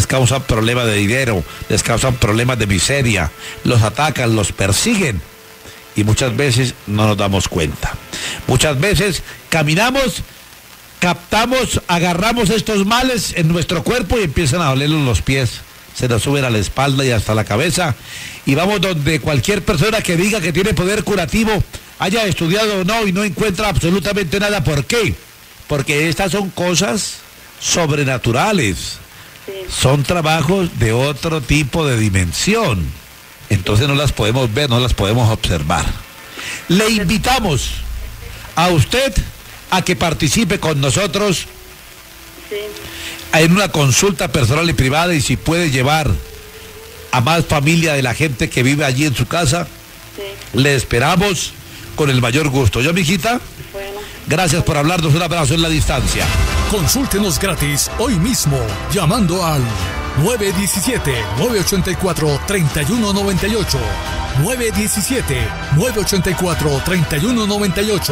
les causan problemas de dinero, les causan problemas de miseria, los atacan, los persiguen y muchas veces no nos damos cuenta. Muchas veces caminamos, captamos, agarramos estos males en nuestro cuerpo y empiezan a dolernos los pies, se nos suben a la espalda y hasta la cabeza y vamos donde cualquier persona que diga que tiene poder curativo, haya estudiado o no y no encuentra absolutamente nada. ¿Por qué? Porque estas son cosas sobrenaturales, sí. Son trabajos de otro tipo de dimensión, entonces no las podemos ver, no las podemos observar. Le invitamos a usted a que participe con nosotros, sí, en una consulta personal y privada, y si puede llevar a más familia de la gente que vive allí en su casa, sí, le esperamos con el mayor gusto. ¿Yo, mijita? Bueno. Gracias por hablarnos, un abrazo en la distancia. Consúltenos gratis hoy mismo, llamando al 917-984-3198. 917-984-3198.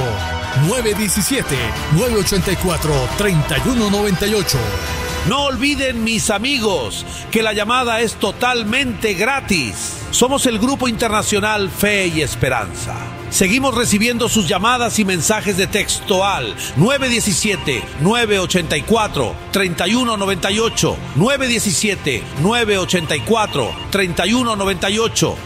917-984-3198. No olviden, mis amigos, que la llamada es totalmente gratis. Somos el Grupo Internacional Fe y Esperanza. Seguimos recibiendo sus llamadas y mensajes de texto al 917-984-3198, 917-984-3198,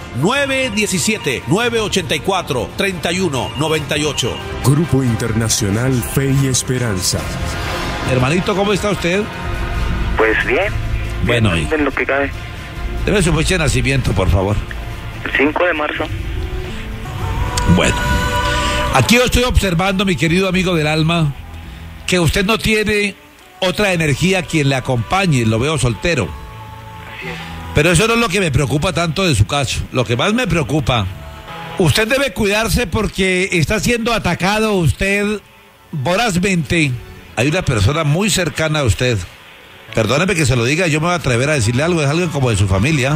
917-984-3198. Grupo Internacional Fe y Esperanza. Hermanito, ¿cómo está usted? Pues bien. Bueno, bien, en lo que cabe. Debe su fecha de nacimiento, por favor. El 5 de marzo. Bueno, aquí yo estoy observando, mi querido amigo del alma, que usted no tiene otra energía quien le acompañe, lo veo soltero. Así es. Pero eso no es lo que me preocupa tanto de su caso. Lo que más me preocupa, usted debe cuidarse porque está siendo atacado usted vorazmente. Hay una persona muy cercana a usted. Perdóneme que se lo diga, yo me voy a atrever a decirle algo, es algo como de su familia.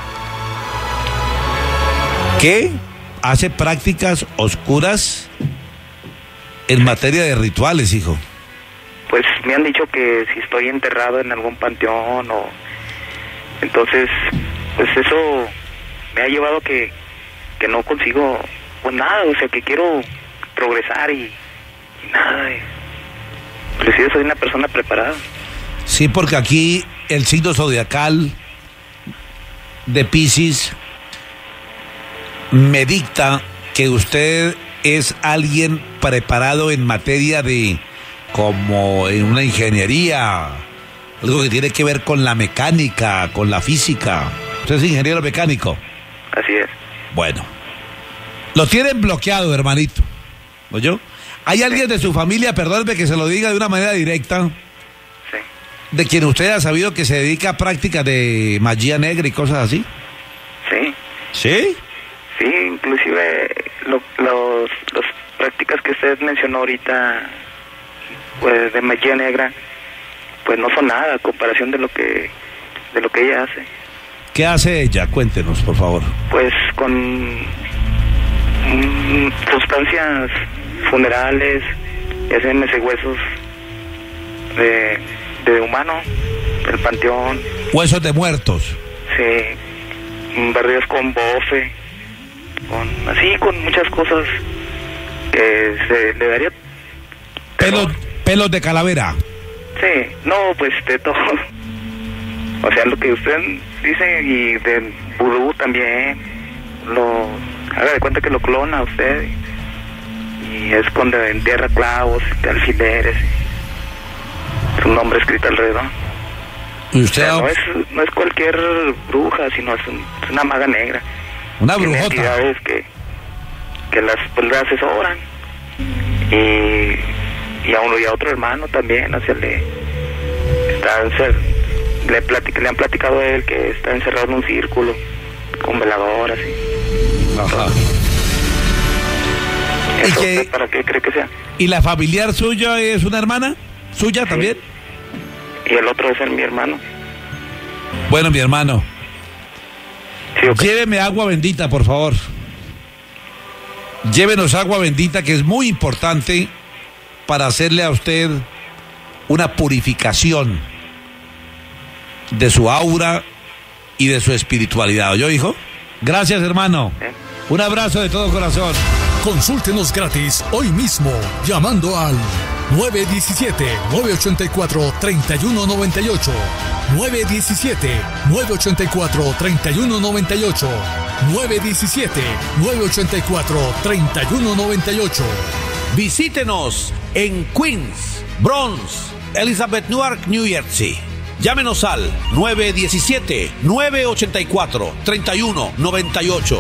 ¿Qué? Hace prácticas oscuras en materia de rituales, hijo. Pues me han dicho que si estoy enterrado en algún panteón o... Entonces, pues eso me ha llevado a que no consigo pues nada, o sea, que quiero progresar y nada. Pero sí, soy una persona preparada. Sí, porque aquí el signo zodiacal de Piscis me dicta que usted es alguien preparado en materia de, como en una ingeniería, algo que tiene que ver con la mecánica, con la física. ¿Usted es ingeniero mecánico? Así es. Bueno, lo tienen bloqueado, hermanito. ¿Oyó? ¿Hay alguien de su familia, perdóneme que se lo diga de una manera directa, sí, de quien usted ha sabido que se dedica a prácticas de magia negra y cosas así? Sí. ¿Sí? Sí, inclusive las prácticas que usted mencionó ahorita, pues de magia negra, pues no son nada a comparación de lo que ella hace. ¿Qué hace ella? Cuéntenos, por favor. Pues con sustancias funerales, hacen ese huesos de humano, del panteón. Huesos de muertos. Sí, barridos con bofe, con muchas cosas que se le daría pelos de calavera. Sí, no, pues de todo. O sea, lo que usted dice, y de vudú también, haga de cuenta que lo clona a usted y es cuando entierra clavos, alfileres, su nombre escrito alrededor. ¿Y usted? O sea, no es cualquier bruja, sino es una maga negra. Una Tiene brujota. entidades que las asesoran. Y a uno y a otro hermano también, o sea, le han platicado a él que está encerrado en un círculo con veladoras y... Ajá. Eso, ¿para qué cree que sea? ¿Y la familiar suya es una hermana suya, sí, también? Y el otro es mi hermano. Bueno, mi hermano, sí, okay. Lléveme agua bendita, por favor. Llévenos agua bendita, que es muy importante para hacerle a usted una purificación. de su aura y de su espiritualidad. ¿Oyó, hijo? Gracias, hermano. Un abrazo de todo corazón. Consúltenos gratis hoy mismo llamando al 917-984-3198. 917-984-3198. 917-984-3198. Visítenos en Queens, Bronx, Elizabeth, Newark, New Jersey. Llámenos al 917-984-3198.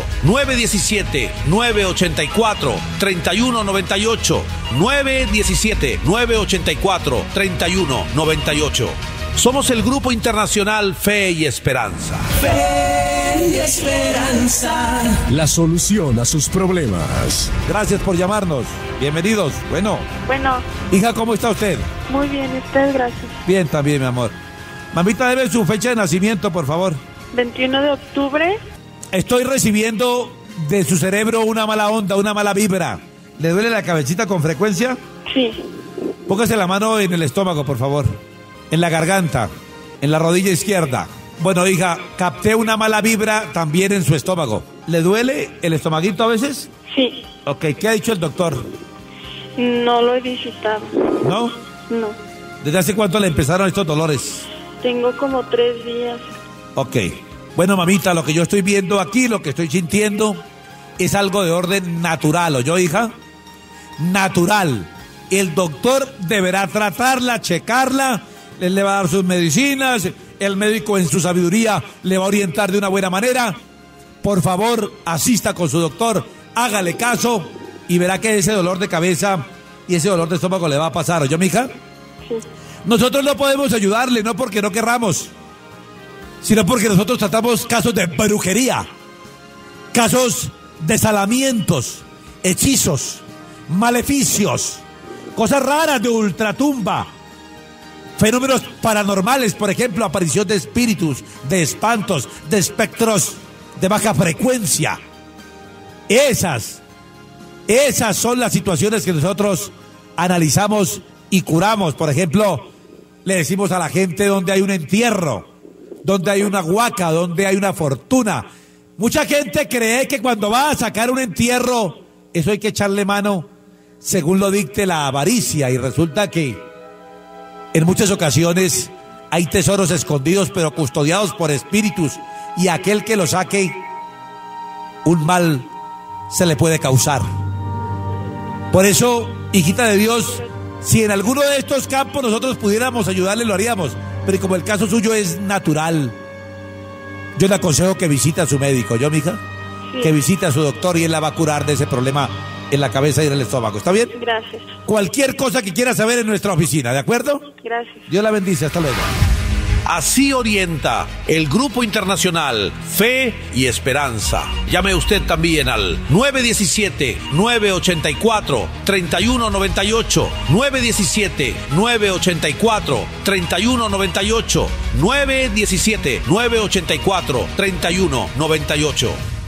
917-984-3198. 917-984-3198. Somos el Grupo Internacional Fe y Esperanza. Fe y Esperanza. La solución a sus problemas. Gracias por llamarnos. Bienvenidos. Bueno, hija, ¿cómo está usted? Muy bien, usted, gracias. Bien, también, mi amor. Mamita, debe su fecha de nacimiento, por favor. 21 de octubre. Estoy recibiendo de su cerebro una mala onda, una mala vibra. ¿Le duele la cabecita con frecuencia? Sí. Póngase la mano en el estómago, por favor. En la garganta, en la rodilla izquierda. Bueno, hija, capté una mala vibra también en su estómago. ¿Le duele el estomaguito a veces? Sí. Ok, ¿qué ha dicho el doctor? No lo he visitado. ¿No? No. ¿Desde hace cuánto le empezaron estos dolores? Tengo como 3 días. Ok. Bueno, mamita, lo que yo estoy viendo aquí, lo que estoy sintiendo, es algo de orden natural, ¿oyó, hija? Natural. El doctor deberá tratarla, checarla, él le va a dar sus medicinas, el médico en su sabiduría le va a orientar de una buena manera. Por favor, asista con su doctor, hágale caso y verá que ese dolor de cabeza y ese dolor de estómago le va a pasar, ¿oyó, mija? Sí. Nosotros no podemos ayudarle, no porque no querramos, sino porque nosotros tratamos casos de brujería, casos de salamientos, hechizos, maleficios, cosas raras de ultratumba, fenómenos paranormales, por ejemplo, aparición de espíritus, de espantos, de espectros de baja frecuencia. Esas son las situaciones que nosotros analizamos y curamos. Por ejemplo, le decimos a la gente donde hay un entierro, donde hay una huaca, donde hay una fortuna. Mucha gente cree que cuando va a sacar un entierro, eso hay que echarle mano según lo dicte la avaricia, y resulta que en muchas ocasiones hay tesoros escondidos pero custodiados por espíritus, y aquel que lo saque, un mal se le puede causar. Por eso, hijita de Dios, si en alguno de estos campos nosotros pudiéramos ayudarle, lo haríamos. Pero como el caso suyo es natural, yo le aconsejo que visite a su médico, ¿yo, mija? Sí. Que visite a su doctor y él la va a curar de ese problema en la cabeza y en el estómago. ¿Está bien? Gracias. Cualquier cosa que quiera saber en nuestra oficina, ¿de acuerdo? Gracias. Dios la bendice, hasta luego. Así orienta el Grupo Internacional Fe y Esperanza. Llame usted también al 917-984-3198. 917-984-3198. 917-984-3198.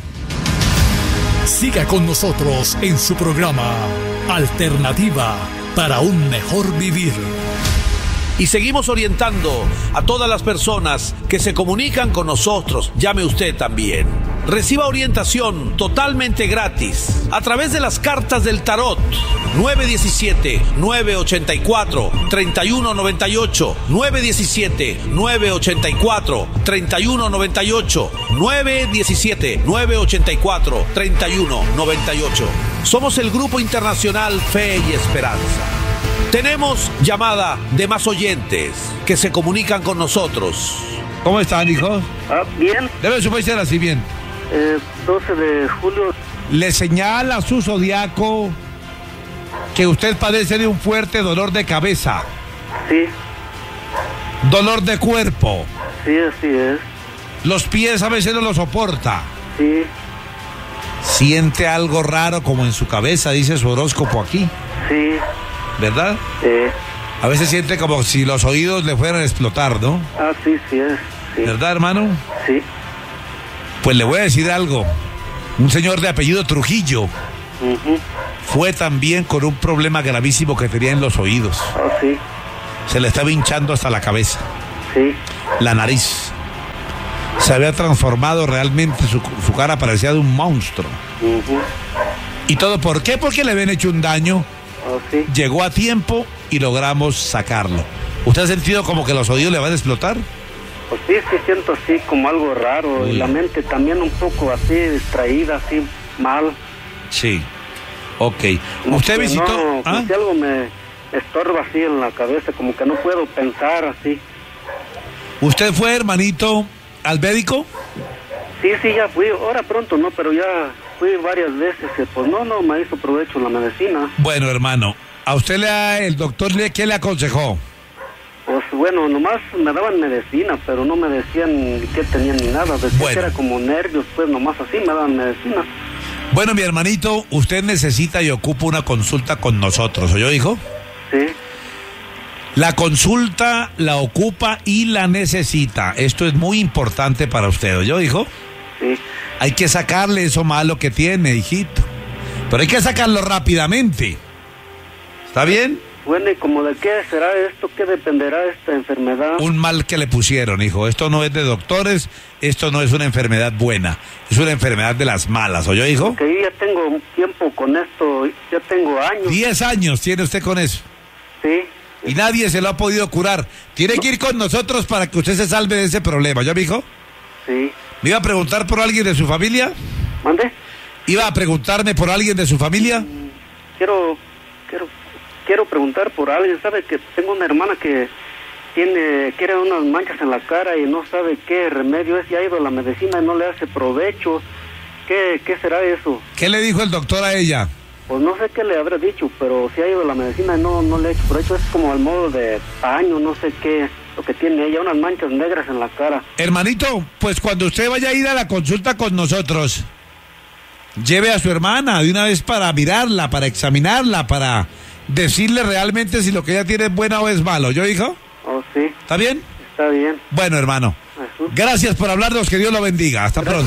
Siga con nosotros en su programa Alternativa para un mejor vivir. Y seguimos orientando a todas las personas que se comunican con nosotros. Llame usted también. Reciba orientación totalmente gratis a través de las cartas del tarot. 917-984-3198. 917-984-3198. 917-984-3198. Somos el Grupo Internacional Fe y Esperanza. Tenemos llamada de más oyentes que se comunican con nosotros. ¿Cómo están, hijos? Bien. Debe su fecha de nacimiento. 12 de julio. Le señala a su zodiaco que usted padece de un fuerte dolor de cabeza. Sí. Dolor de cuerpo. Sí, así es. Los pies a veces no lo soporta. Sí. Siente algo raro como en su cabeza, dice su horóscopo aquí. Sí. ¿Verdad? A veces siente como si los oídos le fueran a explotar, ¿no? Sí, sí es. Sí. ¿Verdad, hermano? Sí. Pues le voy a decir algo. Un señor de apellido Trujillo fue también con un problema gravísimo que tenía en los oídos. Sí. Se le estaba hinchando hasta la cabeza. Sí. la nariz. Se había transformado realmente, su cara parecía de un monstruo. ¿Y todo por qué? Porque le habían hecho un daño. Sí. Llegó a tiempo y logramos sacarlo. ¿Usted ha sentido como que los oídos le van a explotar? Pues sí, siento así como algo raro. Y la mente también un poco así distraída, así mal. Sí. Ok. Como ¿Usted que visitó? No, como si algo me estorba así en la cabeza, como que no puedo pensar así. ¿Usted fue, hermanito, al médico? Sí, ya fui. Ahora pronto no, pero ya fui varias veces. Pues no me hizo provecho la medicina. Bueno, hermano, ¿a usted el doctor qué le aconsejó? Pues bueno, nomás me daban medicina, pero no me decían ni qué tenían ni nada. Decían que era como nervios, pues nomás así me daban medicina. Bueno, mi hermanito, usted necesita y ocupa una consulta con nosotros, ¿oyó, hijo? Sí. La consulta la ocupa y la necesita. Esto es muy importante para usted, ¿oyó, hijo? Sí. Hay que sacarle eso malo que tiene, hijito. Pero hay que sacarlo rápidamente. ¿Está bien? Bueno, ¿y como de qué será esto? ¿Qué dependerá esta enfermedad? Un mal que le pusieron, hijo. Esto no es de doctores, esto no es una enfermedad buena. Es una enfermedad de las malas, ¿oyó, hijo? Porque yo ya tengo un tiempo con esto, ya tengo años. 10 años tiene usted con eso. Sí. Y nadie se lo ha podido curar. Tiene que ir con nosotros para que usted se salve de ese problema, ¿yo, mijo? Sí. ¿Me iba a preguntar por alguien de su familia? ¿Mande? ¿Iba a preguntarme por alguien de su familia? Quiero preguntar por alguien. Sabe que tengo una hermana que quiere unas manchas en la cara y no sabe qué remedio es. Y ha ido a la medicina y no le hace provecho. ¿Qué será eso? ¿Qué le dijo el doctor a ella? Pues no sé qué le habrá dicho, pero si ha ido a la medicina y no le ha hecho provecho. Es como al modo de paño, no sé qué, lo que tiene ella, unas manchas negras en la cara. Hermanito, pues cuando usted vaya a ir a la consulta con nosotros, lleve a su hermana de una vez para mirarla, para examinarla, para decirle realmente si lo que ella tiene es bueno o es malo. ¿Yo, hijo? Oh, sí. ¿Está bien? Está bien. Bueno, hermano. Gracias por hablarnos, que Dios lo bendiga. Hasta pronto.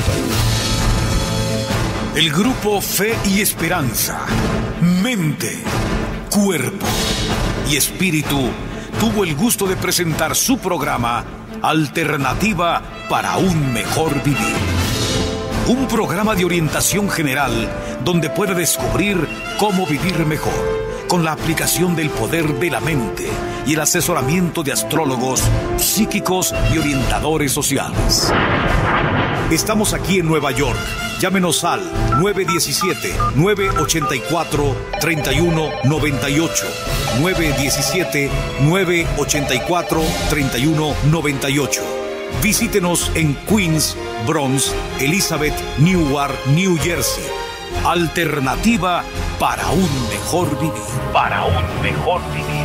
El grupo Fe y Esperanza, mente, cuerpo y espíritu tuvo el gusto de presentar su programa Alternativa para un mejor vivir. Un programa de orientación general donde puede descubrir cómo vivir mejor con la aplicación del poder de la mente y el asesoramiento de astrólogos, psíquicos y orientadores sociales. Estamos aquí en Nueva York. Llámenos al 917-984-3198. 917-984-3198. Visítenos en Queens, Bronx, Elizabeth, Newark, New Jersey. Alternativa para un mejor vivir. Para un mejor vivir.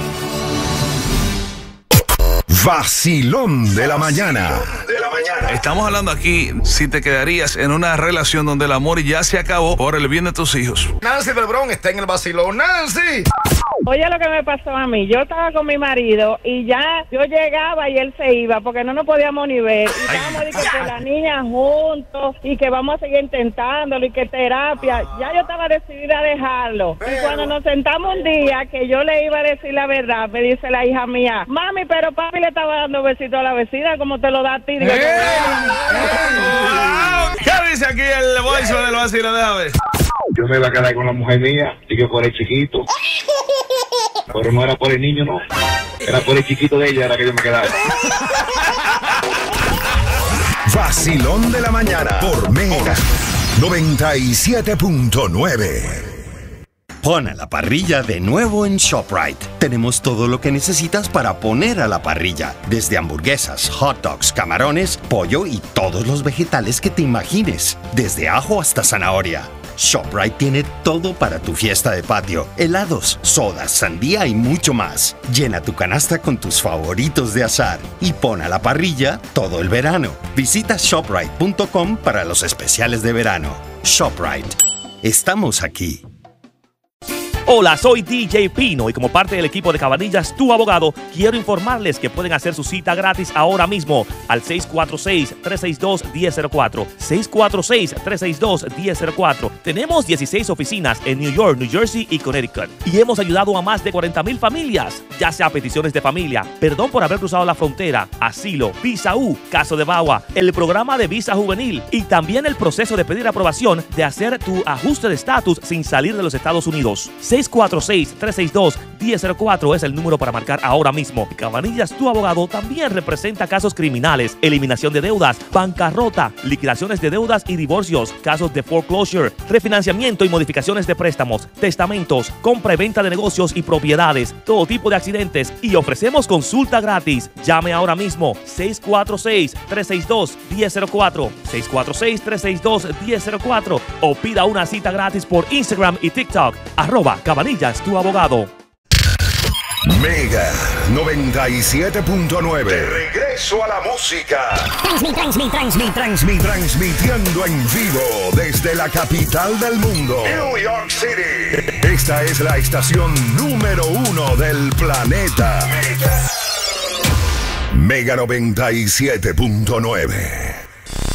Vacilón de la mañana. Estamos hablando aquí si te quedarías en una relación donde el amor ya se acabó por el bien de tus hijos. Nancy del Bronx está en el vacilón. ¡Nancy! Oye, lo que me pasó a mí, yo estaba con mi marido y ya yo llegaba y él se iba porque no nos podíamos ni ver. Y estábamos con la niña juntos y que vamos a seguir intentándolo y que terapia. Ya yo estaba decidida a dejarlo. Y cuando nos sentamos un día que yo le iba a decir la verdad, me dice la hija mía, mami, pero papi le estaba dando besitos a la vecina, como te lo da a ti. Digo, ¿qué dice aquí el voice del vacilo? Déjame ver. Yo me iba a quedar con la mujer mía, y yo por el chiquito. Pero no era por el niño, no. Era por el chiquito de ella, era que yo me quedaba. Vacilón de la mañana por Mega 97.9. Pon a la parrilla de nuevo en ShopRite. Tenemos todo lo que necesitas para poner a la parrilla, desde hamburguesas, hot dogs, camarones, pollo y todos los vegetales que te imagines, desde ajo hasta zanahoria. ShopRite tiene todo para tu fiesta de patio, helados, sodas, sandía y mucho más. Llena tu canasta con tus favoritos de asar y pon a la parrilla todo el verano. Visita ShopRite.com para los especiales de verano. ShopRite. Estamos aquí. Hola, soy DJ Pino y como parte del equipo de Cabanillas, tu abogado, quiero informarles que pueden hacer su cita gratis ahora mismo al 646-362-1004. 646-362-1004. Tenemos 16 oficinas en New York, New Jersey y Connecticut y hemos ayudado a más de 40,000 familias, ya sea peticiones de familia, perdón por haber cruzado la frontera, asilo, visa U, caso de VAWA, el programa de visa juvenil y también el proceso de pedir aprobación de hacer tu ajuste de estatus sin salir de los Estados Unidos. 646-362-1004 es el número para marcar ahora mismo. Cabanillas, tu abogado, también representa casos criminales, eliminación de deudas, bancarrota, liquidaciones de deudas y divorcios, casos de foreclosure, refinanciamiento y modificaciones de préstamos, testamentos, compra y venta de negocios y propiedades, todo tipo de accidentes y ofrecemos consulta gratis. Llame ahora mismo 646-362-1004, 646-362-1004 o pida una cita gratis por Instagram y TikTok, @Cabanillas, tu abogado. Mega 97.9. De regreso a la música. Transmitiendo en vivo desde la capital del mundo, New York City. Esta es la estación número 1 del planeta. Mega 97.9.